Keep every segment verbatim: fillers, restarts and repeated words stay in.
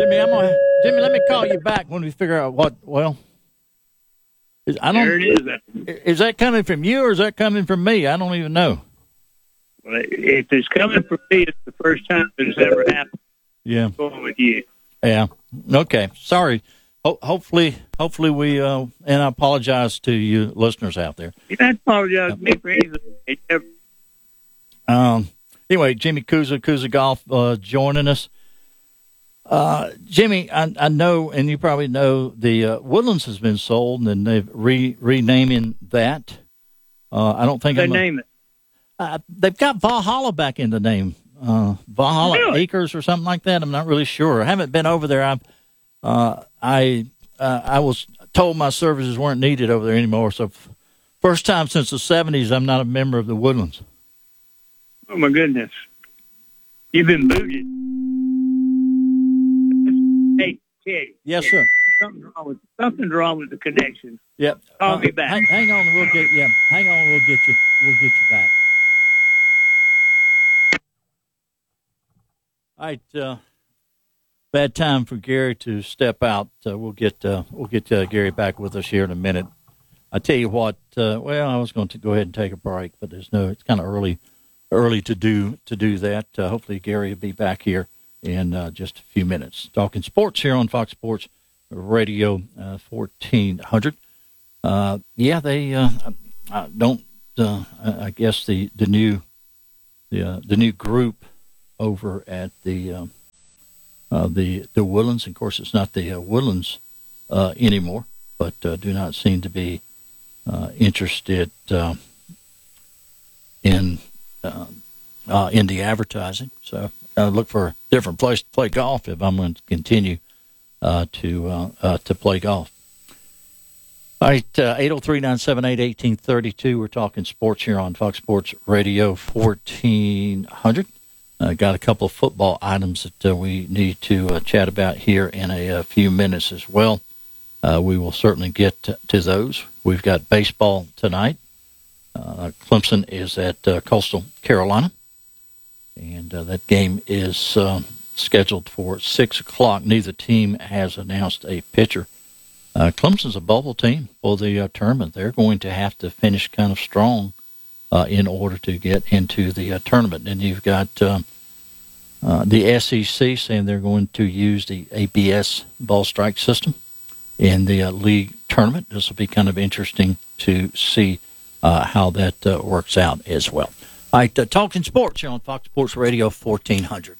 Jimmy, I'm gonna Jimmy. Let me call you back when we figure out what. Well, is, I don't. There it is. Is that coming from you or is that coming from me? I don't even know. Well, if it's coming from me, it's the first time it's ever happened. Yeah. I'm going with you. Yeah. Okay. Sorry. Ho- hopefully, hopefully we. Uh, and I apologize to you listeners out there. You don't apologize to me for anything. Um. Anyway, Jimmy Kuza, Kuza Golf, uh, joining us. Uh, Jimmy, I, I know, and you probably know, the uh, Woodlands has been sold, and they've re renaming that. Uh, I don't think they I'm name it. Uh, they've got Valhalla back in the name, uh, Valhalla really? Acres or something like that. I'm not really sure. I haven't been over there. I've, uh, I uh, I was told my services weren't needed over there anymore. So, f- first time since the seventies, I'm not a member of the Woodlands. Oh my goodness, you've been booted. Hey, Teddy. Yes, Teddy. sir. Something's wrong with something's wrong with the connection. Yep. Call uh, me back. Hang, hang on, and we'll get yeah. Hang on, we'll get you. We'll get you back. All right. Uh, bad time for Gary to step out. Uh, we'll get uh, we'll get uh, Gary back with us here in a minute. I tell you what. Uh, well, I was going to go ahead and take a break, but there's no. It's kind of early, early to do to do that. Uh, hopefully, Gary will be back here in uh, just a few minutes. Talking sports here on Fox Sports Radio uh, fourteen hundred. Uh, yeah, they uh, I don't. Uh, I guess the the new the uh, the new group over at the uh, uh, the the Woodlands. Of course, it's not the uh, Woodlands uh, anymore, but uh, do not seem to be uh, interested uh, in uh, uh, in the advertising. So I look for a different place to play golf if I'm going to continue uh, to uh, uh, to play golf. All right, uh, eight oh three, nine seven eight, one eight three two. We're talking sports here on Fox Sports Radio fourteen hundred. Uh, got a couple of football items that uh, we need to uh, chat about here in a, a few minutes as well. Uh, we will certainly get to, to those. We've got baseball tonight. Uh, Clemson is at uh, Coastal Carolina, and uh, that game is uh, scheduled for six o'clock. Neither team has announced a pitcher. Uh, Clemson's a bubble team for the uh, tournament. They're going to have to finish kind of strong uh, in order to get into the uh, tournament. And you've got uh, uh, the S E C saying they're going to use the A B S ball strike system in the uh, league tournament. This will be kind of interesting to see uh, how that uh, works out as well. All right, uh, talking sports here on Fox Sports Radio fourteen hundred.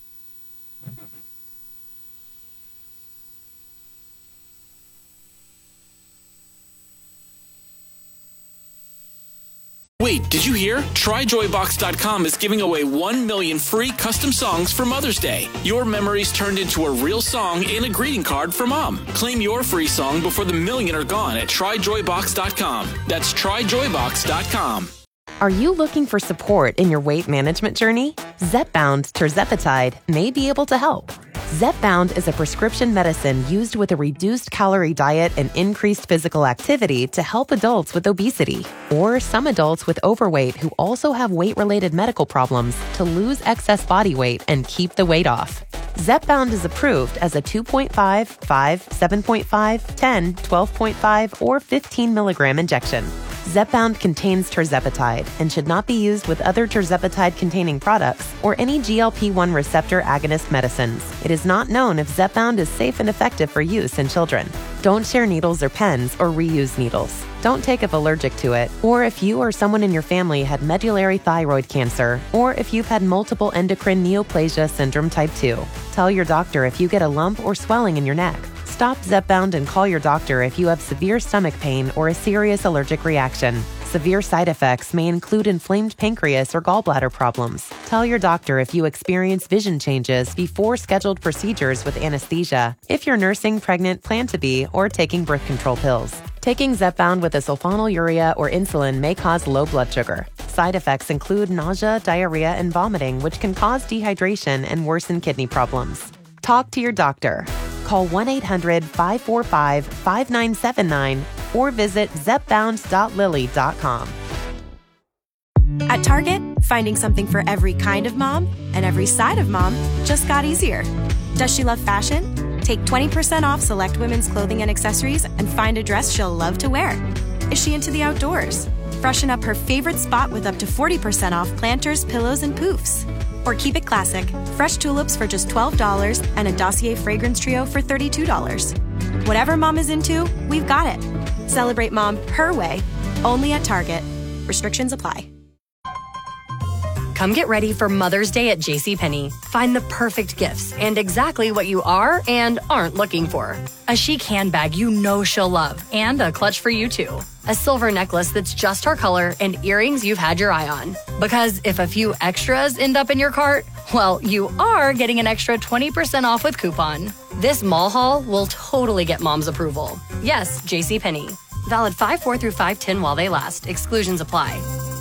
Wait, did you hear? Try Joy Box dot com is giving away one million free custom songs for Mother's Day. Your memories turned into a real song and a greeting card for Mom. Claim your free song before the million are gone at Try Joy Box dot com. That's Try Joy Box dot com. Are you looking for support in your weight management journey? Zepbound tirzepatide may be able to help. Zepbound is a prescription medicine used with a reduced calorie diet and increased physical activity to help adults with obesity or some adults with overweight who also have weight-related medical problems to lose excess body weight and keep the weight off. Zepbound is approved as a two point five, five, seven point five, ten, twelve point five, or fifteen milligram injection. Zepbound contains tirzepatide and should not be used with other tirzepatide-containing products or any G L P one receptor agonist medicines. It is not known if Zepbound is safe and effective for use in children. Don't share needles or pens or reuse needles. Don't take if allergic to it, or if you or someone in your family had medullary thyroid cancer, or if you've had multiple endocrine neoplasia syndrome type two. Tell your doctor if you get a lump or swelling in your neck. Stop Zepbound and call your doctor if you have severe stomach pain or a serious allergic reaction. Severe side effects may include inflamed pancreas or gallbladder problems. Tell your doctor if you experience vision changes before scheduled procedures with anesthesia, if you're nursing, pregnant, plan to be, or taking birth control pills. Taking Zepbound with a sulfonylurea or insulin may cause low blood sugar. Side effects include nausea, diarrhea, and vomiting, which can cause dehydration and worsen kidney problems. Talk to your doctor. Call one eight hundred, five four five, five nine seven nine or visit zepbound dot lilly dot com. At Target, finding something for every kind of mom and every side of mom just got easier. Does she love fashion? Take twenty percent off select women's clothing and accessories and find a dress she'll love to wear. Is she into the outdoors? Freshen up her favorite spot with up to forty percent off planters, pillows, and poofs. Or keep it classic. Fresh tulips for just twelve dollars and a Dossier fragrance trio for thirty-two dollars. Whatever mom is into, we've got it. Celebrate mom her way, only at Target. Restrictions apply. Come get ready for Mother's Day at JCPenney. Find the perfect gifts and exactly what you are and aren't looking for. A chic handbag you know she'll love and a clutch for you too. A silver necklace that's just her color and earrings you've had your eye on. Because if a few extras end up in your cart, well, you are getting an extra twenty percent off with coupon. This mall haul will totally get mom's approval. Yes, JCPenney. Valid five four through five ten while they last. Exclusions apply.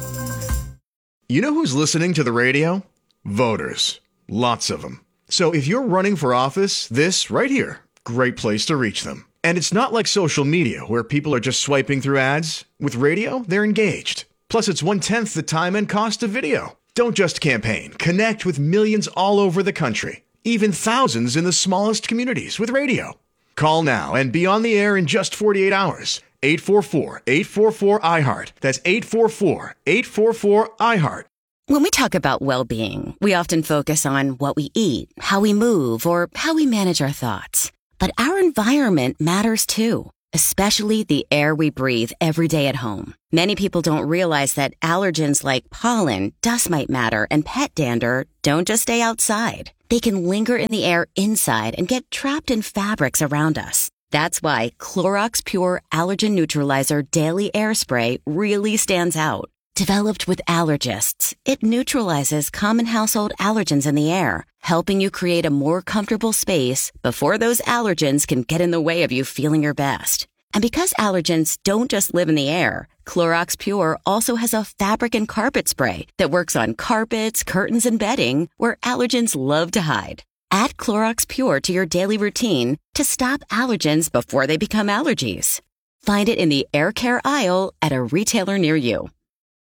You know who's listening to the radio? Voters. Lots of them. So if you're running for office, this right here, great place to reach them. And it's not like social media where people are just swiping through ads. With radio, they're engaged. Plus, it's one-tenth the time and cost of video. Don't just campaign. Connect with millions all over the country. Even thousands in the smallest communities with radio. Call now and be on the air in just forty-eight hours. eight four four, eight four four, I heart. That's eight four four, eight four four, I heart. When we talk about well-being, we often focus on what we eat, how we move, or how we manage our thoughts. But our environment matters too, especially the air we breathe every day at home. Many people don't realize that allergens like pollen, dust mite matter, and pet dander don't just stay outside. They can linger in the air inside and get trapped in fabrics around us. That's why Clorox Pure Allergen Neutralizer Daily Air Spray really stands out. Developed with allergists, it neutralizes common household allergens in the air, helping you create a more comfortable space before those allergens can get in the way of you feeling your best. And because allergens don't just live in the air, Clorox Pure also has a fabric and carpet spray that works on carpets, curtains, and bedding where allergens love to hide. Add Clorox Pure to your daily routine to stop allergens before they become allergies. Find it in the air care aisle at a retailer near you.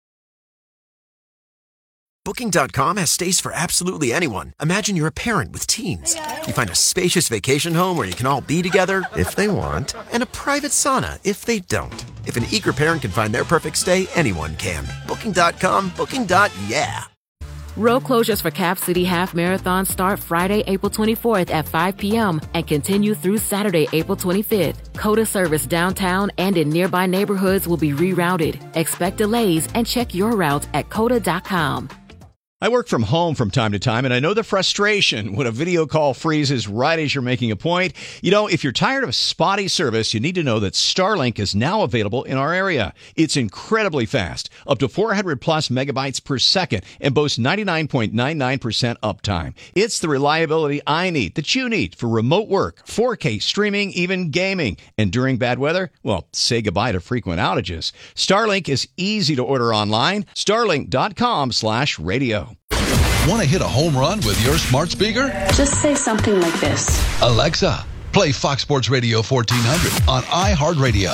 Booking dot com has stays for absolutely anyone. Imagine you're a parent with teens. You find a spacious vacation home where you can all be together, if they want, and a private sauna, if they don't. If an eager parent can find their perfect stay, anyone can. Booking dot com, booking. Yeah. Road closures for Cap City Half Marathon start Friday, April twenty-fourth at five p.m. and continue through Saturday, April twenty-fifth. COTA service downtown and in nearby neighborhoods will be rerouted. Expect delays and check your route at cota dot com. I work from home from time to time, and I know the frustration when a video call freezes right as you're making a point. You know, if you're tired of spotty service, you need to know that Starlink is now available in our area. It's incredibly fast, up to four hundred plus megabytes per second, and boasts ninety-nine point nine nine percent uptime. It's the reliability I need, that you need, for remote work, four K streaming, even gaming. And during bad weather, well, say goodbye to frequent outages. Starlink is easy to order online. Starlink dot com slash radio. Want to hit a home run with your smart speaker? Just say something like this. Alexa, play Fox Sports Radio fourteen hundred on iHeartRadio.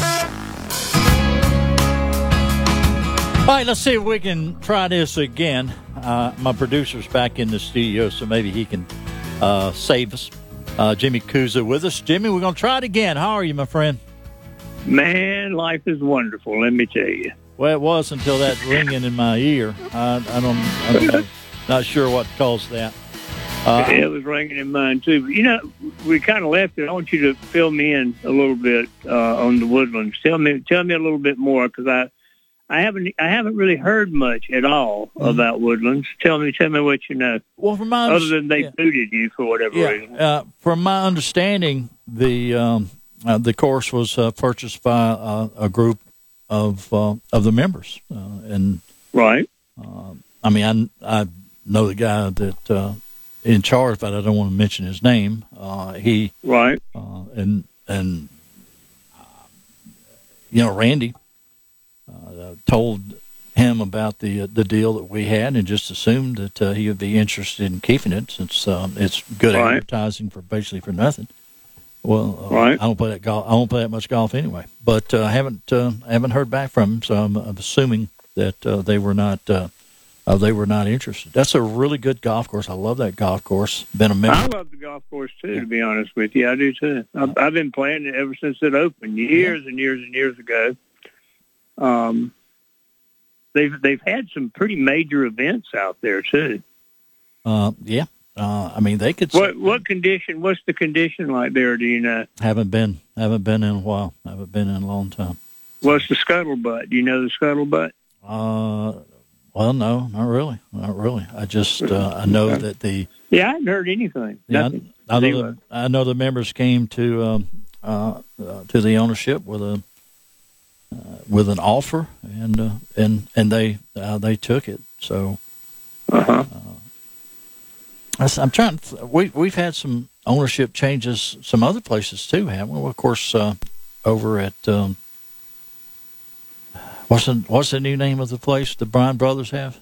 All right, let's see if we can try this again. Uh, my producer's back in the studio, so maybe he can uh, save us. Uh, Jimmy Kuza with us. Jimmy, we're going to try it again. How are you, my friend? Man, life is wonderful, let me tell you. Well, it was until that ringing in my ear. I, I don't, I don't know. Not sure what caused that. Uh, it was ringing in mine, too. But, you know, we kind of left it. I want you to fill me in a little bit uh, on the Woodlands. Tell me tell me a little bit more, because I, I, haven't, I haven't really heard much at all mm-hmm. about Woodlands. Tell me tell me what you know. Well, from my Other than they yeah. booted you for whatever yeah. reason. Uh, from my understanding, the um, uh, the course was uh, purchased by uh, a group of uh, of the members. Uh, and Right. Uh, I mean, I... I know the guy that uh, in charge, but I don't want to mention his name. Uh, he right, uh, and and uh, you know, Randy uh, told him about the uh, the deal that we had, and just assumed that uh, he would be interested in keeping it, since um, it's good right. advertising for basically for nothing. Well, uh, right. I don't play that golf. I don't play that much golf anyway, but uh, I haven't uh, I haven't heard back from him, so I'm, I'm assuming that uh, they were not. Uh, uh, they were not interested. That's a really good golf course. I love that golf course. Been a member. I love the golf course too, to be honest with you. I do too. I've, I've been playing it ever since it opened, years yeah. and years and years ago. Um, they've they've had some pretty major events out there too. Uh, yeah. Uh, I mean, they could. What what condition? What's the condition like there? Do you know? Haven't been. Haven't been in a while. Haven't been in a long time. What's the scuttlebutt? Do you know the scuttlebutt? Uh, well, no, not really, not really. I just uh, I know that the. Yeah, I hadn't heard anything. Yeah, I, I, know the, I know the members came to um, uh, uh, to the ownership with a uh, with an offer, and uh, and and they uh, they took it. So. Uh-huh. Uh, I'm trying. To, we we've had some ownership changes, some other places too, haven't we? Well, of course, uh, over at um, what's the what's the new name of the place the Bryan brothers have?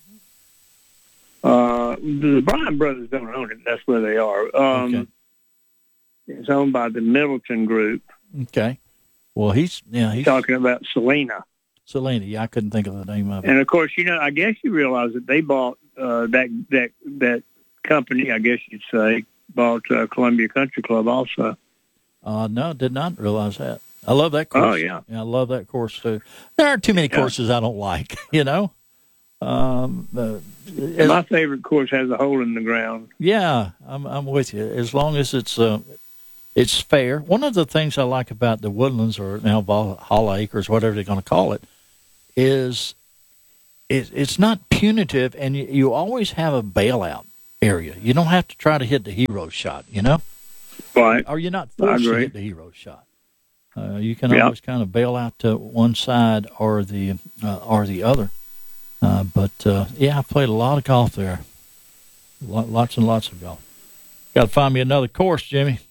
Uh, the Bryan brothers don't own it. That's where they are. Um, okay. It's owned by the Middleton Group. Okay. Well, he's yeah he's talking about Selena. Selena. Yeah, I couldn't think of the name of it. And of course, you know, I guess you realize that they bought uh, that that that. company, I guess you'd say, bought uh, Columbia Country Club also. Uh, no, did not realize that. I love that course. Oh, yeah. yeah I love that course, too. There aren't too many yeah. courses I don't like, you know? Um, uh, My favorite course has a hole in the ground. Yeah, I'm, I'm with you. As long as it's uh, it's fair. One of the things I like about the Woodlands, or now Valhalla Acres, whatever they're going to call it, is it, it's not punitive, and you, you always have a bailout area. You don't have to try to hit the hero shot, you know? Right. Or you're not forced to hit the hero shot. Uh, you can yep. always kind of bail out to one side or the uh, or the other. Uh, but, uh, yeah, I played a lot of golf there. Lots and lots of golf. Got to find me another course, Jimmy.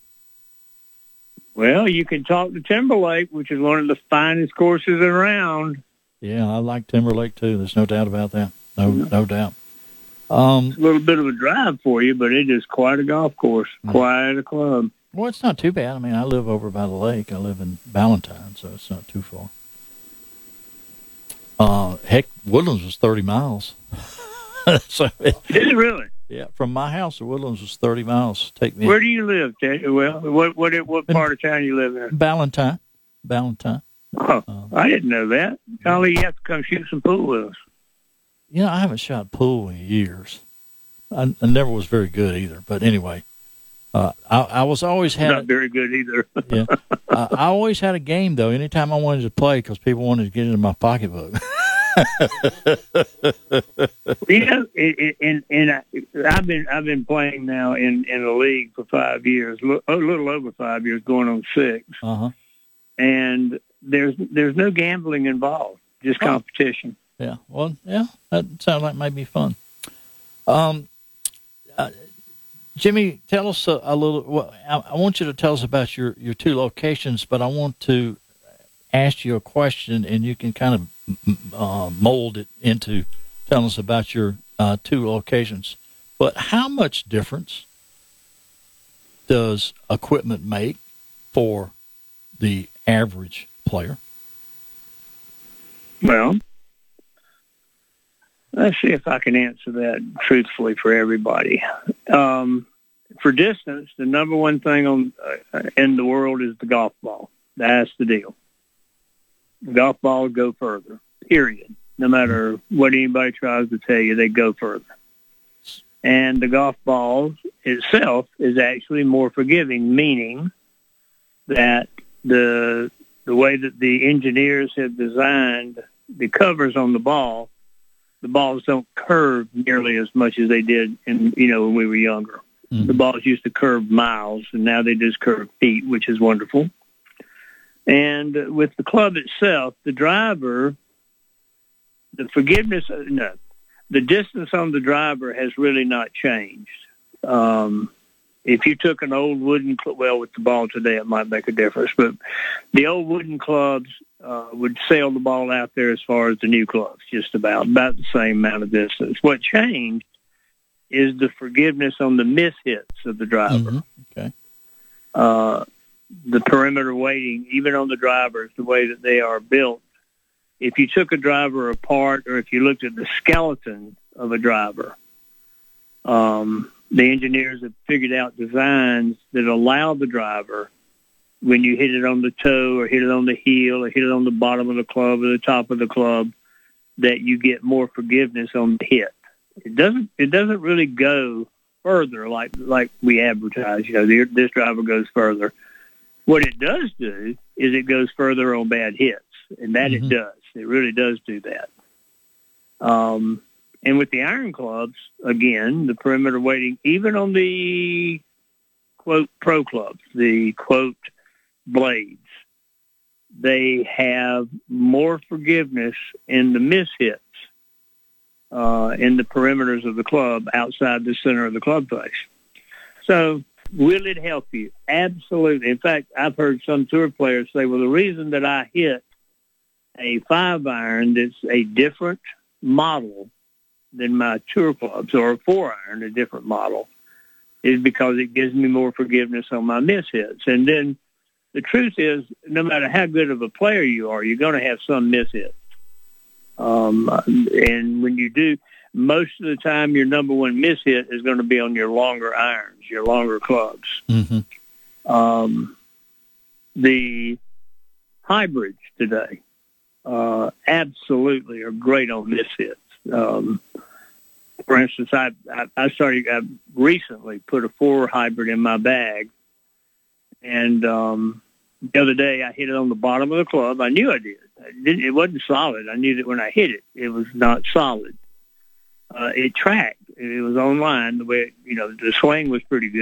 Well, you can talk to Timberlake, which is one of the finest courses around. Yeah, I like Timberlake, too. There's no doubt about that. No, mm-hmm. no doubt. Um, it's a little bit of a drive for you, but it is quite a golf course, quite a club. Well, it's not too bad. I mean, I live over by the lake. I live in Ballantyne, so it's not too far. Uh, heck, Woodlands was thirty miles. so it, Is it really? Yeah, from my house to Woodlands was thirty miles. Take me. Where do you live, Ted? Well, what what what part of town you live in? Ballantyne. Ballantyne. Oh, um, I didn't know that. Golly, you have to come shoot some pool with us. You know, I haven't shot pool in years. I, I never was very good either. But anyway, uh, I, I was always had not a, very good either. yeah, I, I always had a game though. Anytime I wanted to play, because people wanted to get into my pocketbook. you know, and and I, I've been I've been playing now in in a league for five years, a little over five years, going on six. Uh huh. And there's there's no gambling involved, just oh. competition. Yeah, well, yeah, that sounds like might be fun. Um, uh, Jimmy, tell us a, a little. Well, I, I want you to tell us about your, your two locations, but I want to ask you a question, and you can kind of uh, mold it into telling us about your uh, two locations. But how much difference does equipment make for the average player? Well, let's see if I can answer that truthfully for everybody. Um, for distance, the number one thing on uh, in the world is the golf ball. That's the deal. The golf balls go further, period. No matter what anybody tries to tell you, they go further. And the golf ball itself is actually more forgiving, meaning that the the way that the engineers have designed the covers on the ball, the balls don't curve nearly as much as they did in, you know, when we were younger. Mm-hmm. The balls used to curve miles, and now they just curve feet, which is wonderful. And with the club itself, the driver, the forgiveness, no, the distance on the driver has really not changed. Um, if you took an old wooden club, well, with the ball today, it might make a difference, but the old wooden clubs uh, would sail the ball out there as far as the new clubs, just about, about the same amount of distance. What changed is the forgiveness on the mishits of the driver. Mm-hmm. Okay. Uh, the perimeter weighting, even on the drivers, the way that they are built, if you took a driver apart or if you looked at the skeleton of a driver, um, the engineers have figured out designs that allow the driver, when you hit it on the toe or hit it on the heel or hit it on the bottom of the club or the top of the club, that you get more forgiveness on the hit. It doesn't. It doesn't really go further like like we advertise. You know, the, this driver goes further. What it does do is it goes further on bad hits, and that mm-hmm. it does. It really does do that. Um, and with the iron clubs, again, the perimeter weighting, even on the quote pro clubs, the quote blades, they have more forgiveness in the miss hits uh, in the perimeters of the club outside the center of the club face. So will it help you? Absolutely. In fact, I've heard some tour players say, well, the reason that I hit a five iron that's a different model than my tour clubs, or a four iron, a different model, is because it gives me more forgiveness on my miss hits. And then the truth is, no matter how good of a player you are, you're going to have some miss hits. Um, and when you do, most of the time your number one miss hit is going to be on your longer irons, your longer clubs. Mm-hmm. Um, the hybrids today uh, absolutely are great on miss hits. Um, for instance, I, I, I started, I recently put a four hybrid in my bag, and um, the other day I hit it on the bottom of the club. I knew I did. I didn't, it wasn't solid. I knew that when I hit it, it was not solid. Uh, it tracked. It was online. The way, you know, the swing was pretty good.